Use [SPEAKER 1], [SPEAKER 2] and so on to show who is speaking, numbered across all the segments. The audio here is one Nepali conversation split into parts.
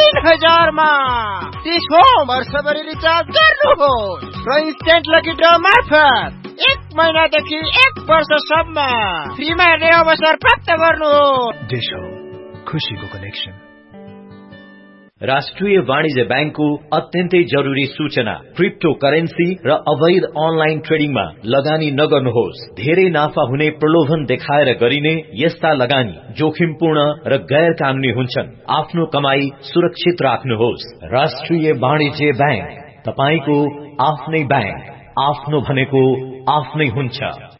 [SPEAKER 1] 3000 मा 30 वर्षभरि रिचार्ज गर्नुहोस् र इन्स्टेन्ट लकी ड्र मार्फत 1 महिनादेखि 1 वर्षसम्म फ्रीमा हेर्ने अवसर प्राप्त गर्नुहोस्।
[SPEAKER 2] डिश होम, खुशीको कनेक्सन।
[SPEAKER 3] राष्ट्रिय वाणिज्य बैंकको अत्यन्तै जरुरी सूचना, क्रिप्टो करेन्सी र अवैध अनलाइन ट्रेडिङमा लगानी नगर्नुहोस्। धेरै नाफा हुने प्रलोभन देखाएर गरिने यस्ता लगानी जोखिमपूर्ण र गैर कानूनी हुन्छन्। आफ्नो कमाई सुरक्षित राख्नुहोस्। राष्ट्रिय वाणिज्य बैंक, तपाईको आफ्नै बैंक। आफ्नो भनेको आफ्नै हुन्छ।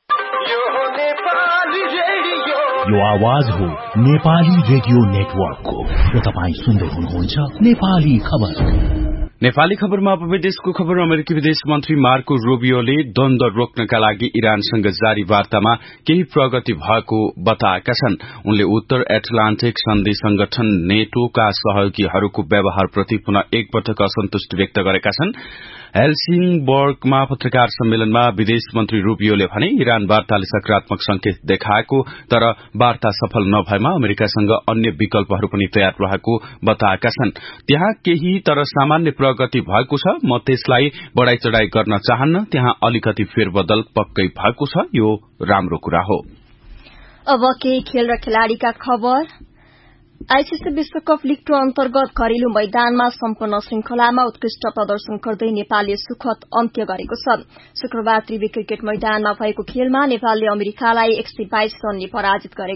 [SPEAKER 4] यो आवाज हो नेपाली रेडियो नेटवर्कको र तपाई सुन्दै हुनुहुन्छ नेपाली खबर।
[SPEAKER 5] नेपाली खबरमा अब विदेशको खबर। अमेरिकी विदेश मन्त्री मार्को रूबियोले द्वन्द रोक्नका लागि इरानसँग जारी वार्तामा केही प्रगति भएको बताएका छन्। उनले उत्तर एटलान्टिक सन्धि संगठन नेटोका सहयोगीहरूको व्यवहारप्रति पुनः एकपटक असन्तुष्टि व्यक्त गरेका छन्। हेल्सिङबर्गमा पत्रकार सम्मेलनमा विदेश मन्त्री रूबियोले भने इरान वार्ताले सकारात्मक संकेत देखाएको, तर वार्ता सफल नभएमा अमेरिकासँग अन्य विकल्पहरू पनि तयार रहेको बताएका छन्। त्यहाँ केही तर सामान्य प्रगति भएको छ। म त्यसलाई बढ़ाई चढ़ाई गर्न चाहन्न। त्यहाँ अलिकति फेरबदल पक्कै भएको छ। यो राम्रो कुरा हो।
[SPEAKER 6] अब केही खेल र खेलाड़ीका खबर। आईसीसी विश्वकप लीग 2 अन्तर्गत घरेलु मैदानमा सम्पन्न श्रृंखलामा उत्कृष्ट प्रदर्शन गर्दै नेपालले सुखद अन्त्य गरेको छ। शुक्रबार त्रिवी क्रिकेट मैदानमा भएको खेलमा नेपालले अमेरिकालाई 122 रनले पराजित गरेको